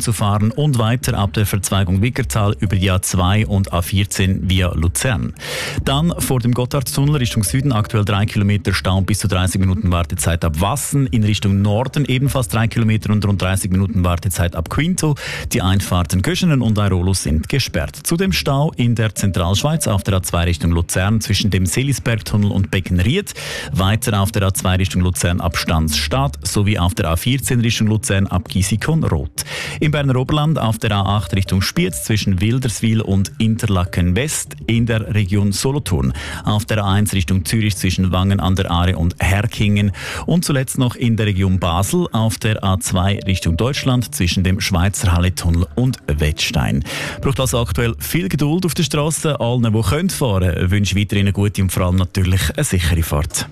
zu fahren und weiter ab der Verzweigung Wickertal über die A2 und A14 via Luzern. Dann vor dem Gotthardtunnel Richtung Süden aktuell 3 Kilometer Stau und bis zu 30 Minuten Wartezeit ab Wassen. In Richtung Norden ebenfalls 3 Kilometer und rund 30 Minuten Wartezeit ab Quinto. Die Einfahrten Göschenen und Airolus sind gesperrt. Zudem Stau in der Zentralschweiz auf der A2 Richtung Luzern zwischen dem Seelisbergtunnel und Beckenried. Weiter auf der A2 Richtung Luzern ab Stanzstadt sowie auf der A14 Richtung Luzern ab Gisikon-Roth. Im Berner Oberland auf der A8 Richtung Spiez zwischen Wilderswil und Interlaken West in der Region Solothurn. Auf der A1 Richtung Zürich zwischen Wangen an der Aare und Herkingen. Und zuletzt noch in der Region Basel auf der A2 Richtung Deutschland zwischen dem Schweizer Halletunnel und Wettstein. Braucht also aktuell viel Geduld auf der Straße. Allen, die fahren können, wünsche ich weiterhin eine gute und vor allem natürlich eine sichere Fahrt.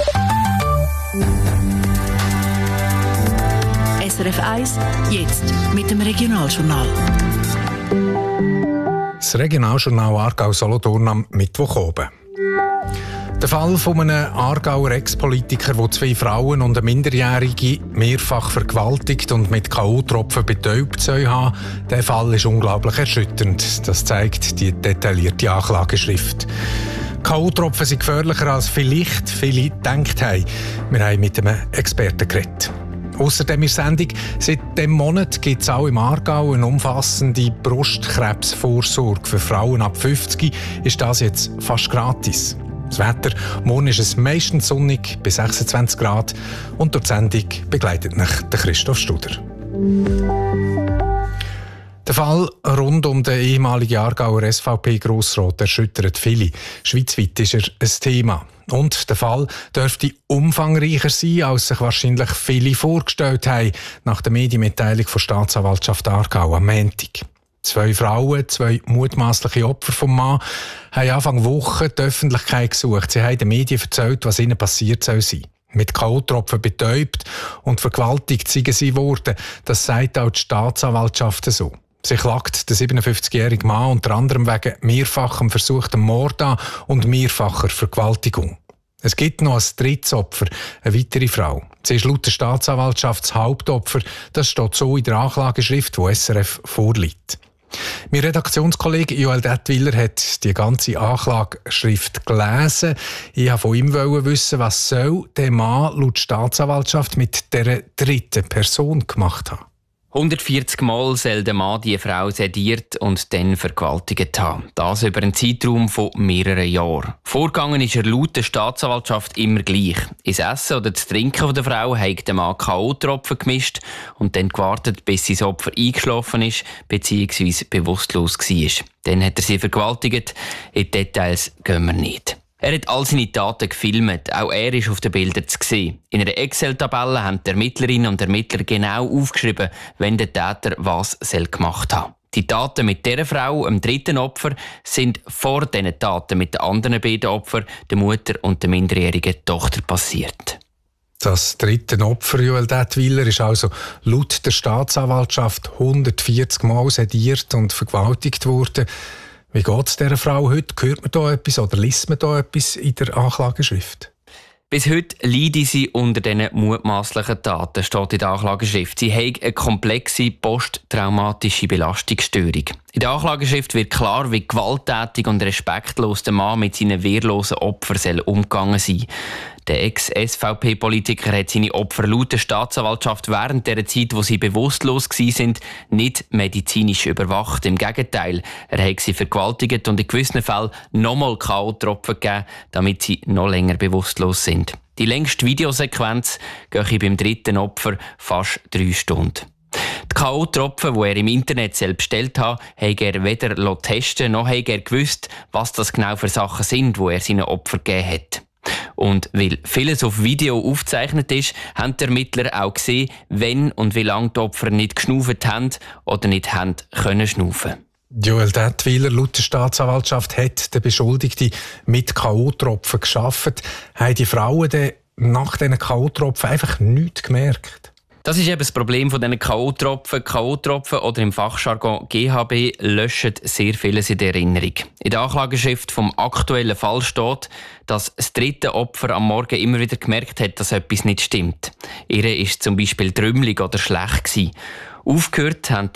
SRF 1, jetzt mit dem Regionaljournal. Das Regionaljournal Aargau-Solothurn am Mittwoch oben. Der Fall von einem Aargauer Ex-Politiker, der 2 Frauen und eine Minderjährige mehrfach vergewaltigt und mit K.O.-Tropfen betäubt soll haben, der Fall ist unglaublich erschütternd. Das zeigt die detaillierte Anklageschrift. K.O.-Tropfen sind gefährlicher als vielleicht viele gedacht haben. Wir haben mit einem Experten geredet. Außerdem in der Sendung, seit diesem Monat gibt es auch im Aargau eine umfassende Brustkrebsvorsorge. Für Frauen ab 50 ist das jetzt fast gratis. Das Wetter, morgen ist es meistens sonnig bis 26 Grad und durch die Sendung begleitet mich der Christoph Studer. Der Fall rund um den ehemaligen Aargauer SVP-Grossrat erschüttert viele. Schweizweit ist er ein Thema. Und der Fall dürfte umfangreicher sein, als sich wahrscheinlich viele vorgestellt haben, nach der Medienmitteilung von Staatsanwaltschaft Aargau am Montag. 2 Frauen, 2 mutmaßliche Opfer vom Mann, haben Anfang Woche die Öffentlichkeit gesucht. Sie haben den Medien erzählt, was ihnen passiert soll sein. Mit K.O.-Tropfen betäubt und vergewaltigt seien sie worden. Das sagt auch die Staatsanwaltschaft so. Sie klagt den 57-jährigen Mann unter anderem wegen mehrfachem versuchten Mord an und mehrfacher Vergewaltigung. Es gibt noch ein drittes Opfer, eine weitere Frau. Sie ist laut der Staatsanwaltschaft das Hauptopfer. Das steht so in der Anklageschrift, die SRF vorliegt. Mein Redaktionskollege Joel Dettwiller hat die ganze Anklageschrift gelesen. Ich wollte von ihm wissen, was soll der Mann laut Staatsanwaltschaft mit dieser dritten Person gemacht haben. 140 Mal soll der Mann die Frau sediert und dann vergewaltigt haben. Das über einen Zeitraum von mehreren Jahren. Vorgegangen ist er laut der Staatsanwaltschaft immer gleich. Ins Essen oder das Trinken der Frau hat der Mann K.O.-Tropfen gemischt und dann gewartet, bis sein Opfer eingeschlafen ist bzw. bewusstlos war. Dann hat er sie vergewaltigt. In die Details gehen wir nicht. Er hat all seine Taten gefilmt, auch er ist auf den Bildern zu sehen. In einer Excel-Tabelle haben die Ermittlerinnen und Ermittler genau aufgeschrieben, wenn der Täter was gemacht hat. Die Taten mit dieser Frau, dem dritten Opfer, sind vor diesen Taten mit den anderen beiden Opfern, der Mutter und der minderjährigen Tochter, passiert. Das dritte Opfer, Joel Dettwiller, ist also laut der Staatsanwaltschaft 140 Mal sediert und vergewaltigt worden. Wie geht es dieser Frau heute? Hört man da etwas oder liest man da etwas in der Anklageschrift? Bis heute leide sie unter diesen mutmaßlichen Taten, steht in der Anklageschrift. Sie hat eine komplexe posttraumatische Belastungsstörung. In der Anklageschrift wird klar, wie gewalttätig und respektlos der Mann mit seinen wehrlosen Opfern umgegangen sein soll. Der Ex-SVP-Politiker hat seine Opfer laut der Staatsanwaltschaft während der Zeit, wo sie bewusstlos waren, nicht medizinisch überwacht. Im Gegenteil, er hat sie vergewaltigt und in gewissen Fällen nochmal K.O.-Tropfen gegeben, damit sie noch länger bewusstlos sind. Die längste Videosequenz gehe beim dritten Opfer fast 3 Stunden. Die K.O.-Tropfen, die er im Internet selbst bestellt hat, hat er weder testen noch hat er gewusst, was das genau für Sachen sind, die er seinen Opfern gegeben hat. Und weil vieles auf Video aufgezeichnet ist, haben die Ermittler auch gesehen, wenn und wie lange die Opfer nicht geschnauft haben oder nicht haben können schnaufen. Joel Dettwiller, laut der Staatsanwaltschaft, hat der Beschuldigte mit K.O.-Tropfen geschafft. Haben die Frauen dann nach diesen K.O.-Tropfen einfach nichts gemerkt? Das ist eben das Problem von diesen K.O.-Tropfen. K.O.-Tropfen oder im Fachjargon GHB löschen sehr vieles in der Erinnerung. In der Anklageschrift vom aktuellen Fall steht, dass das dritte Opfer am Morgen immer wieder gemerkt hat, dass etwas nicht stimmt. Ihr ist zum Beispiel trümmelig oder schlecht gewesen. Aufgehört haben